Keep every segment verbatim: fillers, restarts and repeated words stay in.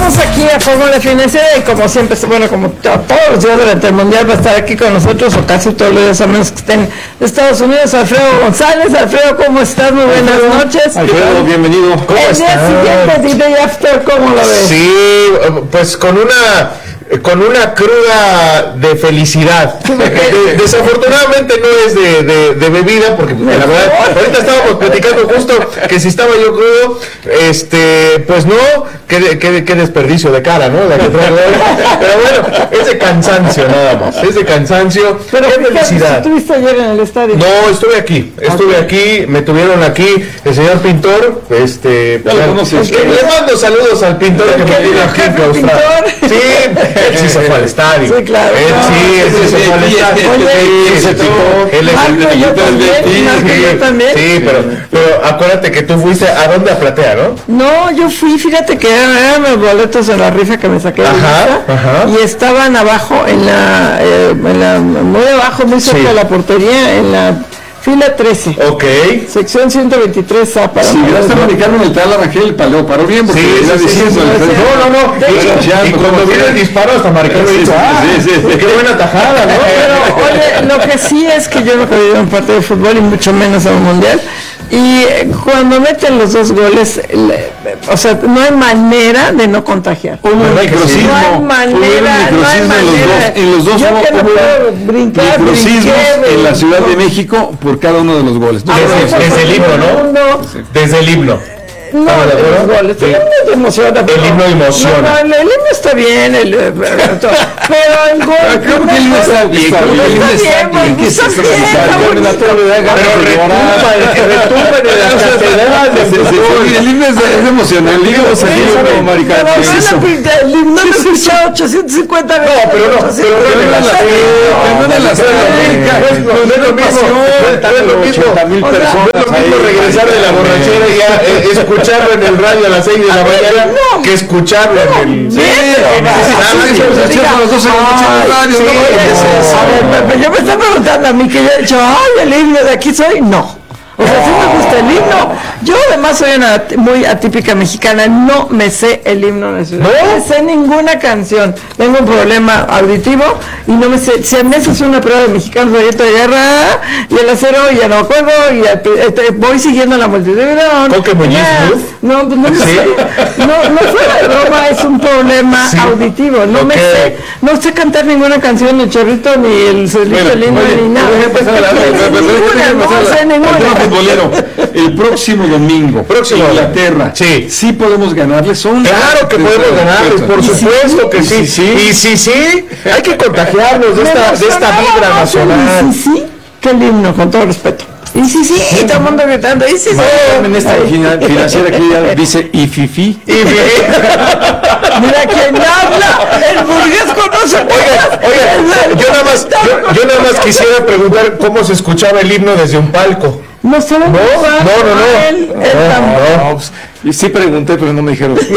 Estamos aquí a Fórmula Financiera y como siempre, bueno, como to- todos los días durante el Mundial va a estar aquí con nosotros, o casi todos los días, a menos que estén de Estados Unidos, Alfredo González. Alfredo, ¿cómo estás? Muy buenas Alfredo, noches. Alfredo, bienvenido. ¿Cómo el estás? El día siguiente, D-Day After, ¿cómo lo ves? Sí, pues con una... con una cruda de felicidad. De, desafortunadamente no es de, de, de bebida, porque la verdad, ahorita estábamos platicando justo que si estaba yo crudo, este, pues no, qué, qué, qué desperdicio de cara, ¿no? La que traigo hoy. Pero bueno, es de cansancio nada más, es de cansancio. Pero qué felicidad. ¿Estuviste ayer en el estadio? No, estuve aquí, estuve okay. aquí, me tuvieron aquí el señor pintor, este, ya lo conoces, le, le mando saludos al pintor que me tiene aquí en Australia. Sí. Él sí se fue al estadio. Sí, claro. Él sí, él sí se fue al estadio. Él se picó. Él es el de yo también. Sí, pero, pero acuérdate que tú fuiste a dónde, a Platea, ¿no? No, yo fui, fíjate que eran los boletos en la rifa que me saqué de ajá, ajá. y estaban abajo en la, eh, en la muy abajo, muy cerca sí. de la portería, en la fila trece. Ok. Sección ciento veintitrés A. Para sí, ya está marcando en el tal Rangel, lo paró bien porque sí, está sí, diciendo. Sí, sí, no, no, no. Y, y, y cuando viene el disparo hasta marcando sí, dijo, ah, sí, sí, sí. qué buena tajada, ¿no? Pero, oye, lo que sí es que yo no he ido a un partido de fútbol y mucho menos a un mundial. Y cuando meten los dos goles, le, o sea, no hay manera de no contagiar. Hubo un microcismo. No hay manera, no hay manera. En los dos, yo que no puedo brincar, microcismos en la Ciudad de México por cada uno de los goles. Ah, desde, desde el himno, ¿no? Desde el himno. No, los goles. El himno te emociona. El himno emociona. No, no, el, el himno está bien, el, pero el gol. Creo que el himno está bien. Está bien, está bien. Pero retumba en las catedrales. El himno es emocional. El himno es como maricón. El himno lo he escuchado ochocientos cincuenta veces. No, pero no. Pero no en la Ciudad de América. No es lo mismo. No es lo mismo. No es lo mismo regresar de la borrachera y ya escuchar escucharlo en el radio a las seis de la mañana no, que escucharlo no, en el... Sí, yo me estoy preguntando a mí que yo he dicho, ay, el himno de aquí soy, no. O sea, sí me gusta el himno. Yo además soy una muy atípica mexicana, no me sé el himno nacional. No, no me sé ninguna canción. Tengo un problema auditivo y no me sé. Si a mí haces una prueba de mexicanos de de guerra y el acero ya no me acuerdo y este, voy siguiendo la multitud. ¿Con qué Muñiz? No, no, no me ¿Sí? sé. No, no fuera de broma, es un problema sí. auditivo. No okay. me sé, no sé cantar ninguna canción, ni el chorrito, ni el solito bueno, lindo, ni nada. No sé ninguna. Futbolero, el próximo domingo, próximo Inglaterra, sí, sí podemos ganarles, son claro que podemos ganarles, por supuesto que sí, sí, y sí, sí, hay que contagiarnos de esta, de esta vibra nacional. Y sí, sí, qué himno, con todo respeto. Y sí, sí, y todo el mundo gritando, y sí, sí. En esta financiera que ya dice Ififi. Mira quién habla, el burgués conoce. Oiga, oiga, yo nada más, yo, yo nada más quisiera preguntar cómo se escuchaba el himno desde un palco. No se no, no, no, no. Él, él no, no. Y sí pregunté, pero no me dijeron. No.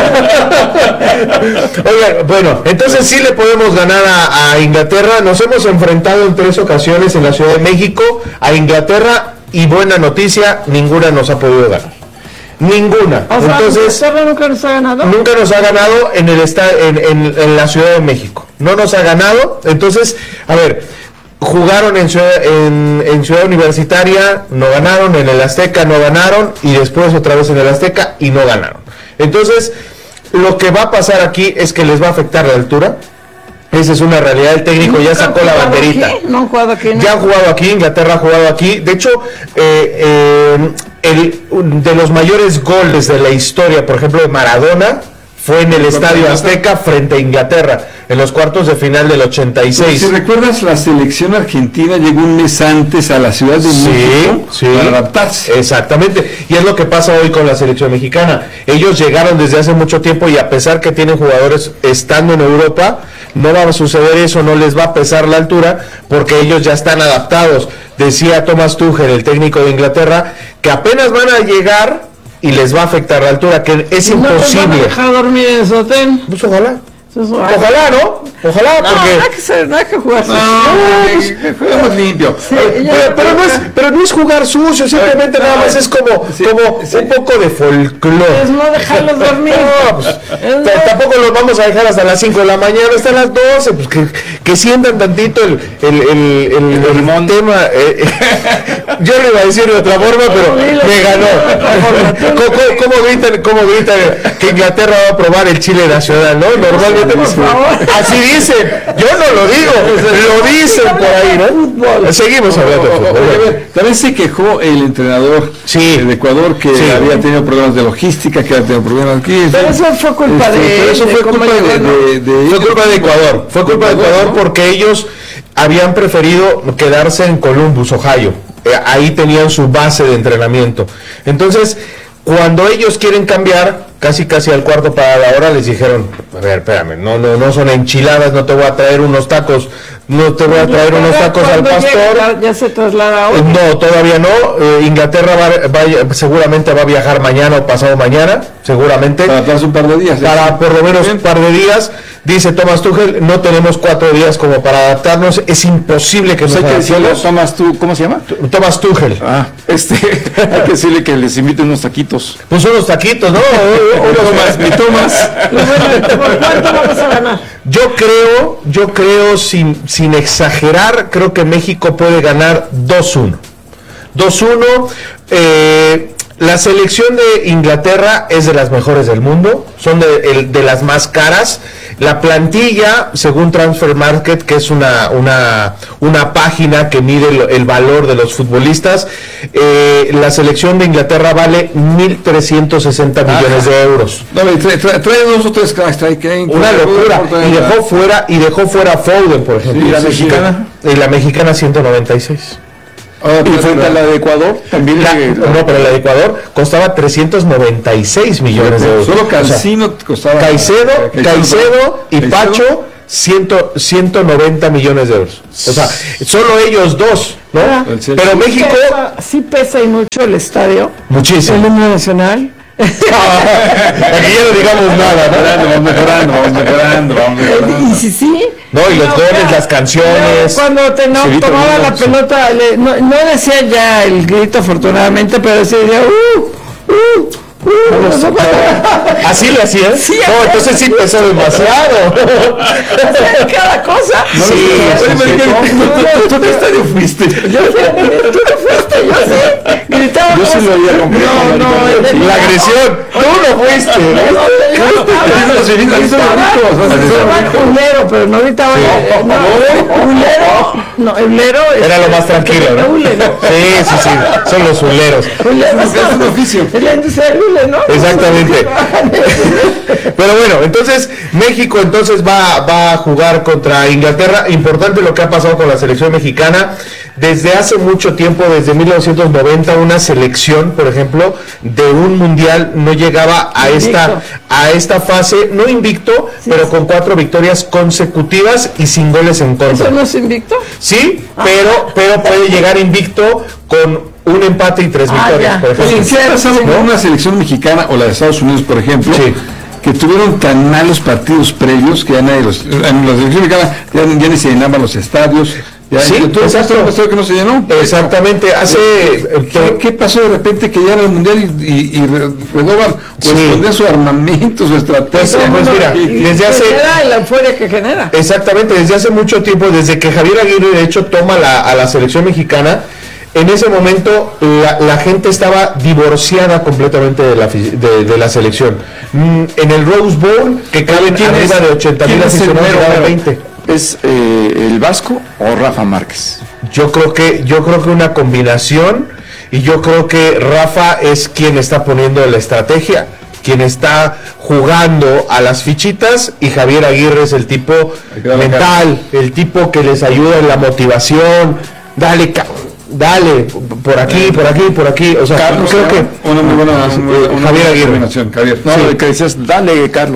Oiga, bueno, entonces sí le podemos ganar a, a Inglaterra. Nos hemos enfrentado en tres ocasiones en la Ciudad de México a Inglaterra y buena noticia, ninguna nos ha podido ganar. Ninguna. O sea, entonces ¿Inglaterra nunca nos ha ganado? Nunca nos ha ganado en el esta, en, en, en la Ciudad de México. No nos ha ganado. Entonces, a ver. Jugaron en ciudad, en, en Ciudad Universitaria, no ganaron, en el Azteca no ganaron, y después otra vez en el Azteca y no ganaron. Entonces, lo que va a pasar aquí es que les va a afectar la altura. Esa es una realidad, el técnico ya sacó la banderita. Aquí? ¿No han jugado aquí? ¿No? Ya han jugado aquí, Inglaterra ha jugado aquí. De hecho, eh, eh, el, de los mayores goles de la historia, por ejemplo, de Maradona, fue en el Estadio Azteca frente a Inglaterra, en los cuartos de final del ochenta y seis. Si recuerdas, la selección argentina llegó un mes antes a la Ciudad de sí, México sí, para adaptarse. Exactamente, y es lo que pasa hoy con la selección mexicana. Ellos llegaron desde hace mucho tiempo y a pesar que tienen jugadores estando en Europa, no va a suceder eso, no les va a pesar la altura, porque ellos ya están adaptados. Decía Thomas Tuchel, el técnico de Inglaterra, que apenas van a llegar y les va a afectar la altura, que es ¿No imposible. ¿No te van a dejar dormir en su hotel? Pues ojalá. Eso, ojalá, ¿no? Ojalá, No, porque... no hay que, ser, no hay que jugar No, sucio. que- que juguemos limpio. Sí, yo- Pero, pero no es, pero no es jugar sucio, simplemente No, nada más es como, sí, como sí. un poco de folclore. Es no dejarlos dormir. No, pues, Es no- t- tampoco los vamos a dejar hasta las cinco de la mañana, hasta las doce, pues que, que sientan tantito el, el, el, el, el tema. eh, yo le iba a decir de otra forma, pero me ganó. ¿Cómo, cómo, cómo gritan, cómo gritan que Inglaterra va a probar el chile nacional, no? Normalmente por favor. así dicen, yo no lo digo, lo dicen por ahí, ¿no? Seguimos hablando de O- o- fútbol. oye, a ver, también se quejó el entrenador Sí. de Ecuador que Sí. había tenido problemas de logística, que había tenido problemas aquí. Pero eso fue culpa Este, de pero eso él, fue de cómo culpa de, llegó, ¿no? de- de- Fue culpa de Ecuador, fue culpa de Ecuador ¿no? porque ellos habían preferido quedarse en Columbus, Ohio. Eh, ahí tenían su base de entrenamiento. Entonces, cuando ellos quieren cambiar, casi casi al cuarto para la hora les dijeron, a ver, espérame, no, no, no son enchiladas, no te voy a traer unos tacos, no te voy a traer unos tacos al Cuando pastor. llega, ya, ya se traslada hoy. No, todavía no. Eh, Inglaterra va, va- seguramente va a viajar mañana o pasado mañana, seguramente. Para atrás un par de días. ¿eh? Para por lo menos un par de días. Dice Thomas Tuchel, no tenemos cuatro días como para adaptarnos, es imposible que Pues nos hay que decirle, adaptemos. Tomás, tú, ¿cómo se llama? Thomas Tuchel. Ah, este, hay que decirle que les inviten unos taquitos. Pues unos taquitos, ¿no? Unos más, mi Thomas. ¿Por cuánto vamos a ganar? Yo creo, yo creo, sin, sin exagerar, creo que México puede ganar dos uno. dos uno. Eh, la selección de Inglaterra es de las mejores del mundo, son de, el- de las más caras. La plantilla, según Transfer Market, que es una, una, una página que mide el, el valor de los futbolistas, eh, la selección de Inglaterra vale mil trescientos sesenta millones de euros. No, trae, trae, trae dos o tres cracks, trae Kane. Una trae- locura. trae- Y dejó fuera, y dejó fuera a Foden, por ejemplo. Sí, Y la sí, mexicana. Y la mexicana ciento noventa y seis. Ah, Y pues, frente a la de Ecuador, también La- le- no, pero la de Ecuador costaba trescientos noventa y seis millones de euros. Solo O sea, Cancino costaba. Caicedo, Caicedo y Caicedo. Pacho, ciento noventa millones de euros. O sea, solo ellos dos, ¿no? Ah. Pero México, Pesa- sí pesa y mucho el estadio, el muchísimo. himno nacional. Aquí ya no digamos nada, ¿no? Vamos mejorando, vamos mejorando, vamos mejorando. Y sí, sí. No, y los No, goles, claro. las canciones. Cuando te no, Civito tomaba la Hermoso. pelota, le- no, no decía ya el grito afortunadamente, pero decía, uh, uh, uh, no, ¿Así le hacían? Sí, No, entonces sí pesó demasiado. hacía cada cosa. Sí, Oye, sí, pero sí. ¿qué- ¿tú qué estadio fuiste? Yo fui, tú no fuiste, yo sí. Gritaba Yo sí cosas. lo había comprado. No, no, el de- La agresión. Tú no fuiste. Estaba culero, pero no gritaba. eh, No, culero. No, ulero. Era lo más tranquilo, ¿no? Ulero. Sí, sí, sí. Son los huleros. Ulero. Es un oficio. Es la industria del hule, ¿no? Exactamente. Pero bueno, entonces México entonces va, va a jugar contra Inglaterra. Importante lo que ha pasado con la selección mexicana. Desde hace mucho tiempo, desde mil novecientos noventa, una selección, por ejemplo, de un mundial no llegaba a esta, Invicto. a esta fase, no invicto, pero con cuatro victorias consecutivas y sin goles en contra. ¿Eso no es invicto? Sí, pero, pero puede llegar invicto con un empate y tres Ah, victorias, ya. por ejemplo. Oye, ¿qué ha pasado con ¿No? una selección mexicana o la de Estados Unidos, por ejemplo? Sí. Que tuvieron tan malos partidos previos que ya nadie los. En la selección mexicana ya, ya ni se llenaban los estadios. Ya, Sí, ¿tú has exacto. visto un estadio que no se llenó? Exactamente, hace... ¿Qué, qué pasó de repente que ya era el mundial y, y, y Re- Redoban o Sí. escondía su armamento, su estrategia? Pues, pues mira, Y desde hace... genera la euforia que genera. Exactamente, desde hace mucho tiempo, desde que Javier Aguirre de hecho toma la, a la selección mexicana, en ese momento la, la gente estaba divorciada completamente de la, fi- de, de la selección. Mm, en el Rose Bowl, que caben ¿Quién arriba es- de ochenta mil quién es el aficionados, mero llegaban mero? veinte. ¿Es eh, el Vasco o Rafa Márquez? Yo creo que yo creo que una combinación, y yo creo que Rafa es quien está poniendo la estrategia, quien está jugando a las fichitas, y Javier Aguirre es el tipo que darle mental, el tipo que les ayuda en la motivación. Dale, ca- dale, por aquí, por aquí, por aquí. O sea, Carlos, creo que ¿no? Una muy buena, Sí, una, una Javier Aguirre. combinación, Javier. No, Sí. el que decías, dale, Carlos.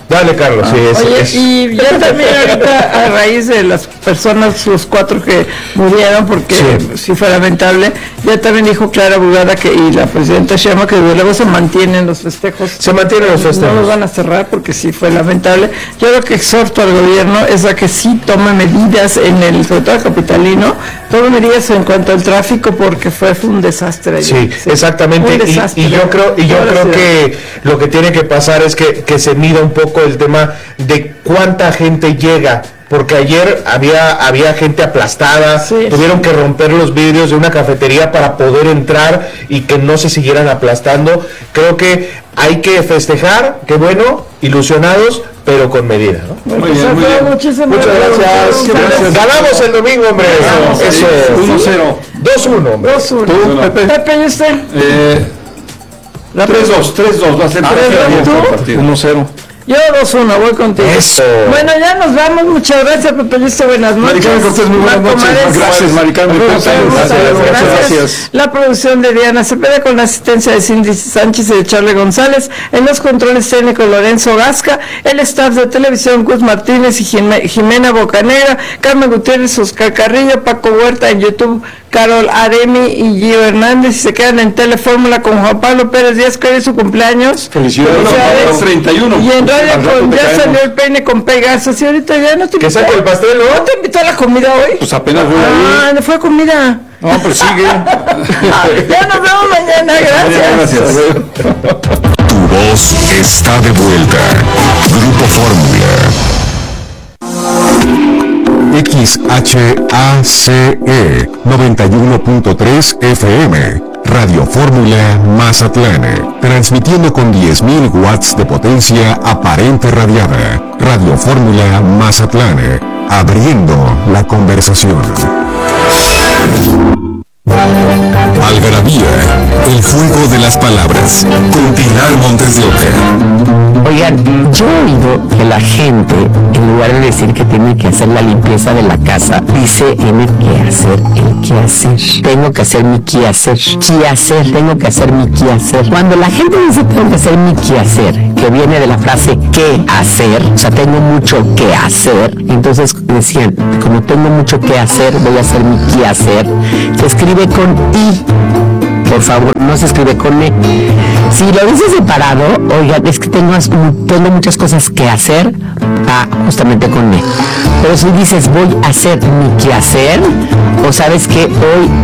Dale, Carlos, sí, es, Oye, es- y ya también ahorita a raíz de las personas, los cuatro que murieron, porque Sí. sí, fue lamentable, ya también dijo Clara Brugada que, y la presidenta Sheinbaum, que luego se mantienen los festejos. Se mantienen los festejos. No los van a cerrar porque sí fue lamentable. Yo lo que exhorto al gobierno es a que sí tome medidas en el, sobre todo el capitalino, tome medidas en cuanto al tráfico porque fue, fue un desastre. Sí, ayer. exactamente. Un Y, desastre. y yo creo, y yo Toda la creo ciudad. que lo que tiene que pasar es que, que se mida un poco el tema de cuánta gente llega. Porque ayer había, había gente aplastada, Sí. tuvieron que romper los vidrios de una cafetería para poder entrar y que no se siguieran aplastando. Creo que hay que festejar, qué bueno, ilusionados, pero con medida, ¿no? Bueno, Muy bien, pues, muy Alfredo, bien. muchísimas Muchas gracias. Gracias. Ganamos el domingo, hombre. Ganamos, Eso. sí. uno cero. dos uno, hombre. Dos, uno. ¿Tú, Pepe? Pepe, ¿y usted? Eh, tres dos, tres dos, va a ser Ah, tres ¿y tú? dos el partido. uno cero. Yo dos uno, voy contigo. Eso. Bueno, ya nos vamos. Muchas gracias, Pepe Listo. Buenas noches. Maricarmen Cortés, muy buenas Marco noches. Mares. Gracias, Maricarmen. Nos Gracias, vemos, gracias, gracias, gracias. gracias. La producción de Diana Cepeda con la asistencia de Cindy Sánchez y de Charlie González. En los controles técnicos Lorenzo Gasca. El staff de televisión Gus Martínez y Jime- Jimena Bocanera. Carmen Gutiérrez, Oscar Carrillo, Paco Huerta en YouTube. Carol Aremi y Gio Hernández. Y se quedan en Telefórmula con Juan Pablo Pérez Díaz, que hoy es su cumpleaños. Felicidades. Felicidades. treinta y uno. Y en radio Al rato con, te ya caemos. salió el peine con Pegasus. Y ahorita ya no te Que invitó. saque el pastel, ¿no? ¿No te invitó a la comida hoy? Pues apenas voy Ah, ahí. no fue comida. No, pero sigue. Ya nos vemos mañana. Gracias. Gracias. Tu voz está de vuelta. Grupo Fórmula. X H A C E noventa y uno punto tres F M. Radio Fórmula Mazatlán. Transmitiendo con diez mil watts de potencia aparente radiada. Radio Fórmula Mazatlán. Abriendo la conversación. Algarabía, el juego de las palabras, con Pilar Montes de Oca. Oigan, yo he oído que la gente, en lugar de decir que tiene que hacer la limpieza de la casa, dice tiene que hacer el quehacer. Tengo que hacer mi quehacer. Quehacer, tengo que hacer mi quehacer. Cuando la gente dice tengo que hacer mi quehacer, que viene de la frase qué hacer, o sea, tengo mucho que hacer, entonces decían, como tengo mucho que hacer, voy a hacer mi quehacer. Se escribe con I. Por favor, no se escribe con E. Si lo dices separado, oigan, es que tengo, tengo muchas cosas que hacer, va justamente con E. Pero si dices voy a hacer mi quehacer, o sabes que hoy